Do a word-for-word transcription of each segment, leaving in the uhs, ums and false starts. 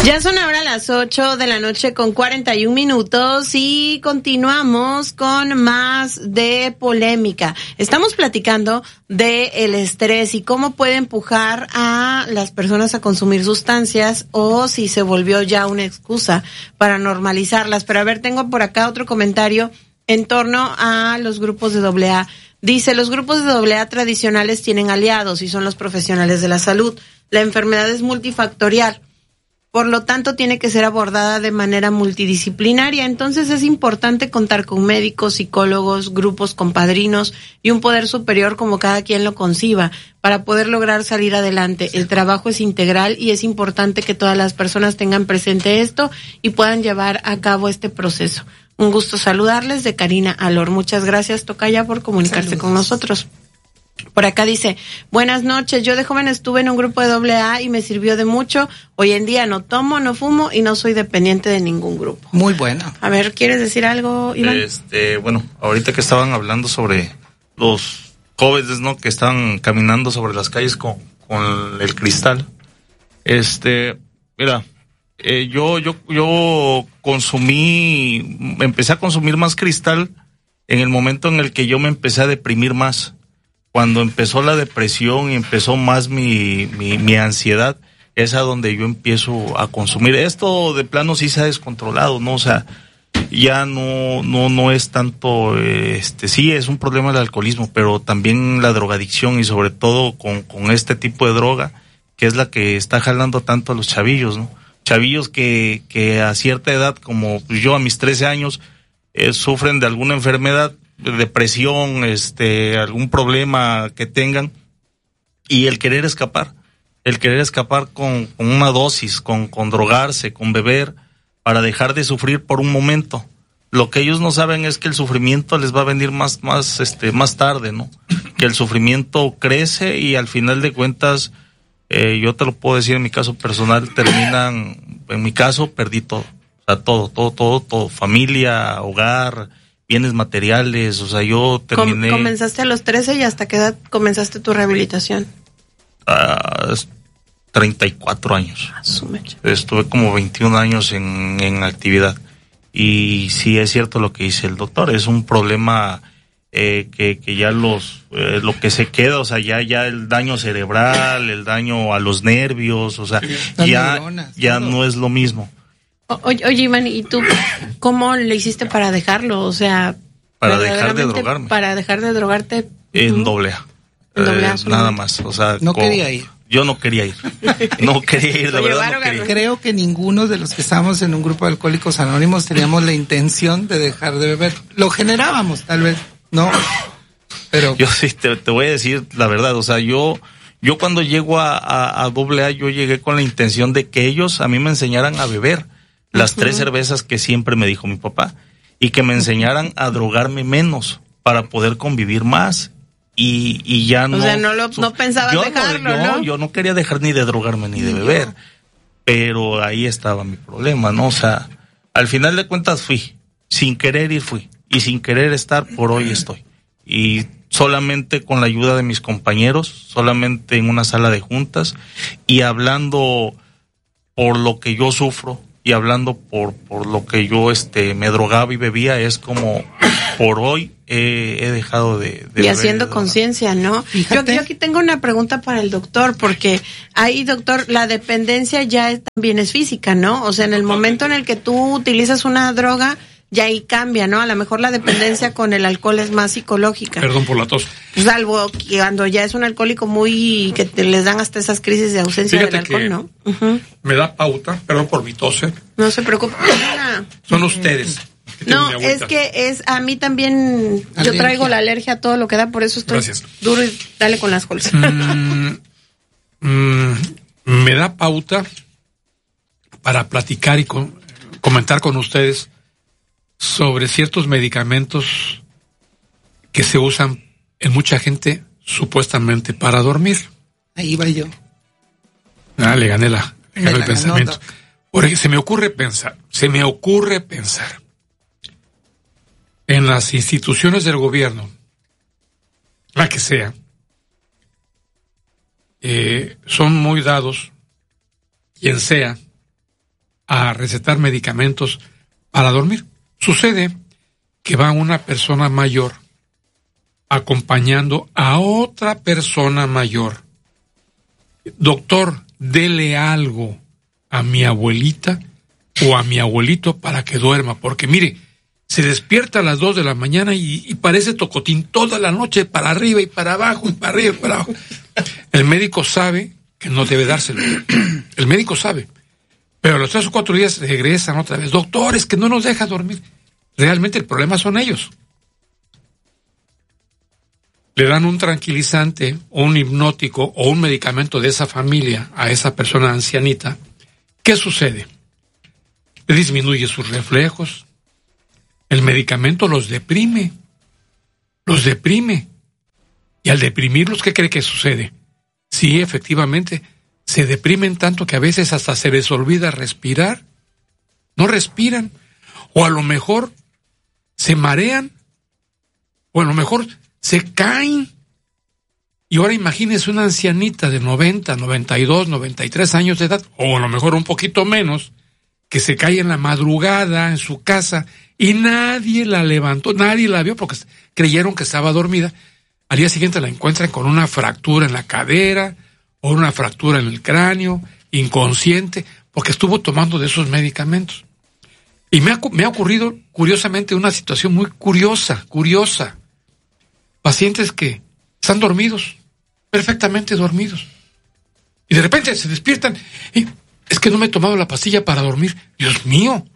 Ya son ahora las ocho de la noche con cuarenta y un minutos y continuamos con más de polémica. Estamos platicando de el estrés y cómo puede empujar a las personas a consumir sustancias o si se volvió ya una excusa para normalizarlas. Pero a ver, tengo por acá otro comentario en torno a los grupos de doble A. Dice, los grupos de doble A tradicionales tienen aliados y son los profesionales de la salud. La enfermedad es multifactorial. Por lo tanto, tiene que ser abordada de manera multidisciplinaria. Entonces, es importante contar con médicos, psicólogos, grupos con padrinos y un poder superior como cada quien lo conciba para poder lograr salir adelante. El trabajo es integral y es importante que todas las personas tengan presente esto y puedan llevar a cabo este proceso. Un gusto saludarles, de Karina Alor. Muchas gracias, Tocaya, por comunicarse Saludos. Con nosotros. Por acá dice, buenas noches, yo de joven estuve en un grupo de doble A y me sirvió de mucho. Hoy en día no tomo, no fumo y no soy dependiente de ningún grupo. Muy bueno. A ver, ¿quieres decir algo, Iván? Este, bueno, ahorita que estaban hablando sobre los jóvenes, ¿no? Que están caminando sobre las calles con, con el cristal. Este, mira, eh, yo, yo, yo consumí, empecé a consumir más cristal en el momento en el que yo me empecé a deprimir más. Cuando empezó la depresión y empezó más mi, mi, mi ansiedad, es a donde yo empiezo a consumir. Esto de plano sí se ha descontrolado, ¿no? O sea, ya no, no, no es tanto, este, sí es un problema el alcoholismo, pero también la drogadicción y sobre todo con, con este tipo de droga, que es la que está jalando tanto a los chavillos, ¿no? Chavillos que, que a cierta edad, como yo a mis trece años, eh, sufren de alguna enfermedad, depresión, este, algún problema que tengan, y el querer escapar, el querer escapar con, con una dosis, con, con drogarse, con beber, para dejar de sufrir por un momento. Lo que ellos no saben es que el sufrimiento les va a venir más, más, este, más tarde, ¿no? Que el sufrimiento crece y al final de cuentas, eh, yo te lo puedo decir en mi caso personal, terminan, en mi caso, perdí todo. O sea, todo, todo, todo, todo, familia, hogar, bienes materiales, o sea, yo terminé... ¿Comenzaste a los trece y hasta qué edad comenzaste tu rehabilitación? Uh, treinta y cuatro años. Asume. Estuve como veintiún años en, en actividad. Y sí es cierto lo que dice el doctor, es un problema eh, que, que ya los, eh, lo que se queda, o sea, ya, ya el daño cerebral, el daño a los nervios, o sea, sí, ya, neuronas, ya no es lo mismo. Oye, oye, Iván, ¿y tú cómo le hiciste para dejarlo? O sea, para dejar de drogarme. Para dejar de drogarte. En doble A. En doble A. Eh, nada más. O sea, no con, quería ir. Yo no quería ir. No quería ir, de verdad no quería. Creo que ninguno de los que estábamos en un grupo de Alcohólicos Anónimos teníamos la intención de dejar de beber. Lo generábamos, tal vez, ¿no? Pero yo sí te, te voy a decir la verdad. O sea, yo... Yo cuando llego a, a, a doble A, yo llegué con la intención de que ellos a mí me enseñaran a beber las uh-huh. tres cervezas que siempre me dijo mi papá y que me enseñaran a drogarme menos para poder convivir más y, y ya no... O sea, no, lo, no pensabas yo dejarlo, no, yo, ¿no? Yo no quería dejar ni de drogarme ni de beber, pero ahí estaba mi problema, ¿no? O sea, al final de cuentas fui, sin querer ir fui y sin querer estar, por hoy estoy. Y solamente con la ayuda de mis compañeros, solamente en una sala de juntas y hablando por lo que yo sufro y hablando por por lo que yo este me drogaba y bebía, es como por hoy eh, he dejado de, de y haciendo conciencia, ¿no? Yo, yo aquí tengo una pregunta para el doctor, porque ahí, doctor, la dependencia ya es, también es física, ¿no? O sea, en el momento en el que tú utilizas una droga, ya ahí cambia, ¿no? A lo mejor la dependencia con el alcohol es más psicológica. Perdón por la tos. Salvo que cuando ya es un alcohólico muy... que te les dan hasta esas crisis de ausencia Fíjate del alcohol, ¿no? Uh-huh. Me da pauta, perdón por mi tos, ¿eh? No se preocupe. Son ustedes. No, es que es a mí también, alergia. Yo traigo la alergia a todo lo que da, por eso estoy Gracias. duro y dale con las colzas. Mm, mm, me da pauta para platicar y con, comentar con ustedes sobre ciertos medicamentos que se usan en mucha gente supuestamente para dormir. Ahí va yo. Ah, le gané la, le gané el pensamiento. No, Porque se me ocurre pensar, se me ocurre pensar en las instituciones del gobierno, la que sea, eh, son muy dados, quien sea, a recetar medicamentos para dormir. Sucede que va una persona mayor acompañando a otra persona mayor. Doctor, dele algo a mi abuelita o a mi abuelito para que duerma, porque mire, se despierta a las dos de la mañana y, y parece tocotín toda la noche, para arriba y para abajo, y para arriba y para abajo. El médico sabe que no debe dárselo. El médico sabe. Pero a los tres o cuatro días regresan otra vez. Doctor, es que no nos deja dormir. Realmente el problema son ellos. Le dan un tranquilizante, o un hipnótico, o un medicamento de esa familia a esa persona ancianita. ¿Qué sucede? Le disminuye sus reflejos. El medicamento los deprime. Los deprime. Y al deprimirlos, ¿qué cree que sucede? Sí, efectivamente, se deprimen tanto que a veces hasta se les olvida respirar. No respiran. O a lo mejor se marean. O a lo mejor se caen. Y ahora imagínese una ancianita de noventa, noventa y dos, noventa y tres años de edad, o a lo mejor un poquito menos, que se cae en la madrugada en su casa y nadie la levantó, nadie la vio porque creyeron que estaba dormida. Al día siguiente la encuentran con una fractura en la cadera o una fractura en el cráneo, inconsciente, porque estuvo tomando de esos medicamentos. Y me ha, me ha ocurrido, curiosamente, una situación muy curiosa, curiosa. Pacientes que están dormidos, perfectamente dormidos. Y de repente se despiertan y es que no me he tomado la pastilla para dormir. Dios mío.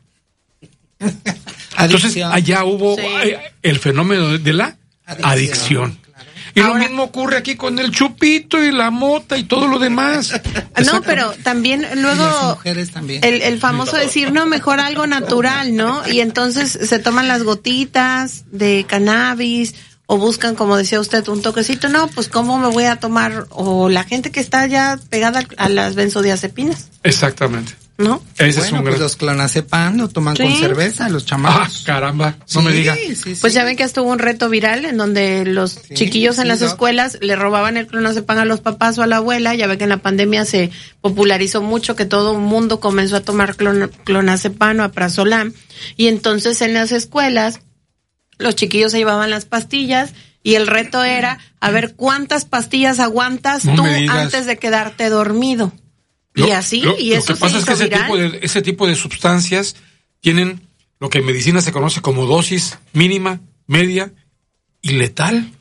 Entonces allá hubo sí. el fenómeno de la adicción. adicción. Claro. Y ahora, lo mismo ocurre aquí con el chupito y la mota y todo lo demás. No, pero también luego las mujeres también. El, el famoso decir, no, mejor algo natural, ¿no? Y entonces se toman las gotitas de cannabis o buscan, como decía usted, un toquecito. No, pues ¿cómo me voy a tomar? O la gente que está ya pegada a las benzodiazepinas. Exactamente. ¿No? Ese bueno, es un pues gran... los clonazepam lo toman sí. con cerveza, los chamacos. Ah, caramba, no sí, me diga. Sí, sí. Pues ya ven que hasta hubo un reto viral en donde los sí, chiquillos en sí, las doc. escuelas le robaban el clonazepam a los papás o a la abuela. Ya ven que en la pandemia se popularizó mucho que todo el mundo comenzó a tomar clon, clonazepam o aprazolam. Y entonces en las escuelas los chiquillos se llevaban las pastillas y el reto era a ver cuántas pastillas aguantas no tú antes de quedarte dormido. Lo, y así, lo, y eso lo que pasa es que ese tipo, de, ese tipo de sustancias tienen lo que en medicina se conoce como dosis mínima, media y letal.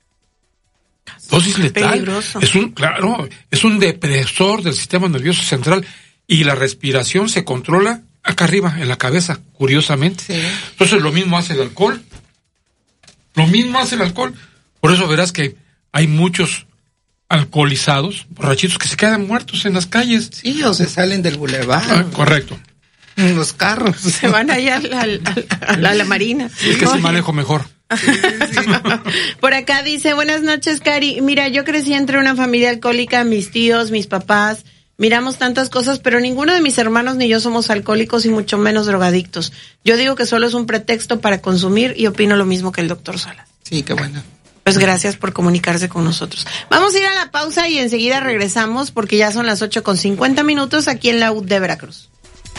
Dosis letal. Peligroso. Es un, claro, es un depresor del sistema nervioso central y la respiración se controla acá arriba, en la cabeza, curiosamente. Sí. Entonces lo mismo hace el alcohol. Lo mismo hace el alcohol. Por eso verás que hay muchos alcoholizados, borrachitos que se quedan muertos en las calles. Sí, o se salen del bulevar. Ah, correcto. En los carros. Se van allá a la, a la, a la marina. Es que se manejo mejor. Sí, sí. Por acá dice, buenas noches, Cari. Mira, yo crecí entre una familia alcohólica, mis tíos, mis papás, miramos tantas cosas, pero ninguno de mis hermanos ni yo somos alcohólicos y mucho menos drogadictos. Yo digo que solo es un pretexto para consumir y opino lo mismo que el doctor Salas. Sí, qué bueno. Pues gracias por comunicarse con nosotros. Vamos a ir a la pausa y enseguida regresamos porque ya son las ocho con cincuenta minutos aquí en la U de Veracruz.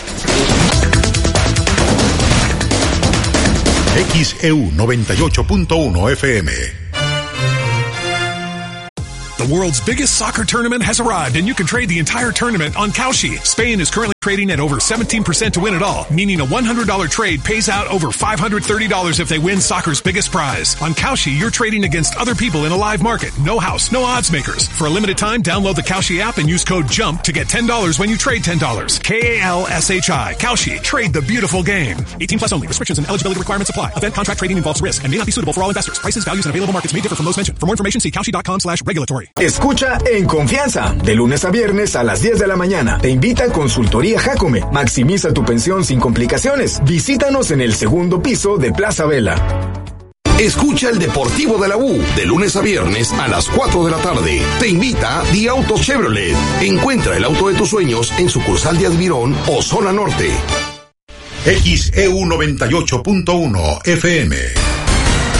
X E U noventa y ocho punto uno F M. The world's biggest soccer tournament has arrived, and you can trade the entire tournament on Kalshi. Spain is currently trading at over seventeen percent to win it all, meaning a one hundred dollars trade pays out over five hundred thirty dollars if they win soccer's biggest prize. On Kalshi, you're trading against other people in a live market. No house, no odds makers. For a limited time, download the Kalshi app and use code JUMP to get ten dollars when you trade ten dollars. K A L S H I. Kalshi. Trade the beautiful game. eighteen plus only. Restrictions and eligibility requirements apply. Event contract trading involves risk and may not be suitable for all investors. Prices, values, and available markets may differ from those mentioned. For more information, see kalshi.com slash regulatory. Escucha En Confianza, de lunes a viernes a las diez de la mañana. Te invita a Consultoría Jacome. Maximiza tu pensión sin complicaciones. Visítanos en el segundo piso de Plaza Vela. Escucha el Deportivo de la U, de lunes a viernes a las cuatro de la tarde. Te invita The Auto Chevrolet. Encuentra el auto de tus sueños en sucursal de Admirón o Zona Norte. X E U noventa y ocho punto uno F M.